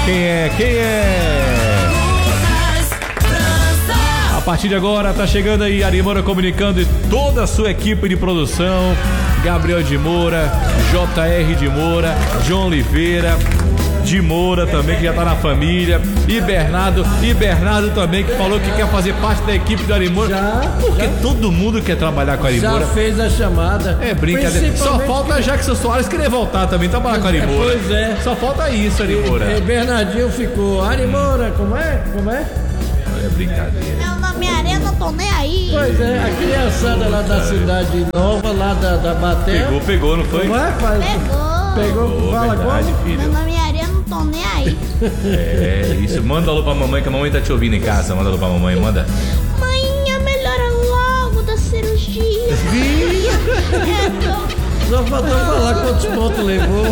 Quem é? A partir de agora tá chegando aí Ari Moura comunicando e toda a sua equipe de produção, Gabriel de Moura, JR de Moura, João Oliveira de Moura também, que já tá na família, e Bernardo também, que falou que quer fazer parte da equipe do Ari Moura. Porque todo mundo quer trabalhar com a Ari Moura. Já fez a chamada. É brincadeira. Só falta Jackson Soares querer voltar também, trabalhar com a Ari Moura. Pois é. Só falta isso, Ari Moura. Bernardinho ficou. Ari Moura, como é? É brincadeira. Meu nome é Arena, não tô nem aí. Pois é, a criançada lá da Cidade Nova, lá da Baté. Pegou, não foi? Como é, pai? Pegou, fala verdade, como? filho. Meu nome é Arena, não tô nem aí. É isso, manda alô pra mamãe, que a mamãe tá te ouvindo em casa. Manda alô pra mamãe, manda. Mãe, melhora logo da cirurgia. Só faltou falar quantos pontos levou.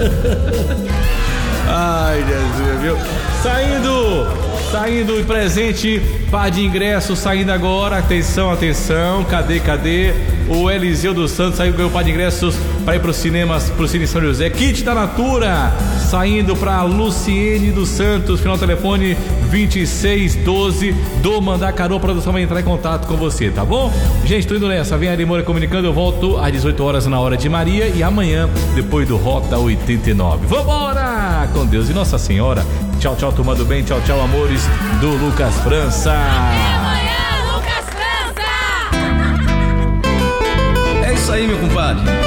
Ai, Jesus, viu? Saindo em presente, par de ingressos saindo agora. Atenção, cadê? O Eliseu dos Santos saiu, ganhou par de ingressos para ir pro Cine São José. Kit da Natura saindo pra Luciene dos Santos, final do telefone 2612 do Mandacaru. A produção vai entrar em contato com você, tá bom? Gente, tô indo nessa, vem a Ari Moura comunicando. Eu volto às 18 horas na Hora de Maria e amanhã depois do Rota 89. Vambora! Com Deus e Nossa Senhora. Tchau, turma do bem. Tchau, amores do Lucas França. Até amanhã, Lucas França! É isso aí, meu compadre.